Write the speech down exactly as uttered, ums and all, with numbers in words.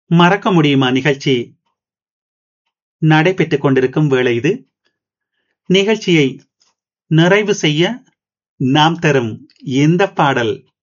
மறக்க முடியுமா நிகழ்ச்சி நடைபெற்றுக் கொண்டிருக்கும் வேளை இது. நிகழ்ச்சியை நிறைவு செய்ய நாம் தரும் இந்த பாடல்